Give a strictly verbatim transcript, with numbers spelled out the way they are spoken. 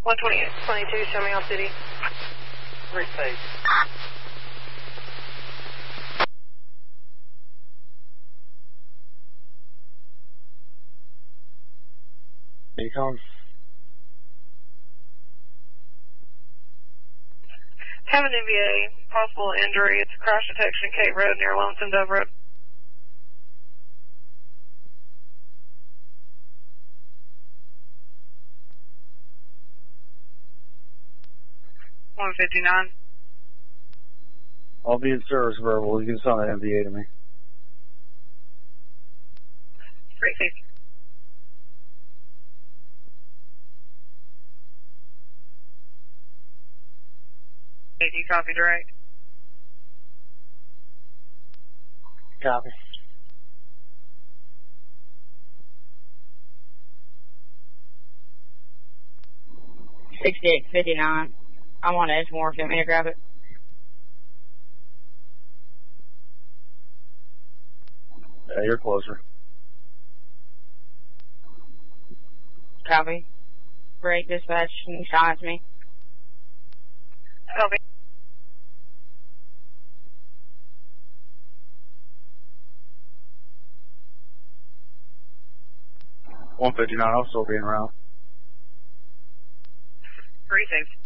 one twenty-eight twenty-two, show me off city. Great page. Here you come. Have an N V A, possible injury. It's crash detection, Kate Road near Lonesome Dove Road. one fifty-nine. I'll be in service, verbal. You can send an N V A to me. three fifty. Hey, do you copy direct? Copy. sixty-eight fifty-nine. I'm on Edgemore. If you want me to grab it. Yeah, you're closer. Copy. Break dispatch. Can you silence me? Copy. one fifty-nine, I'll still be around. three six.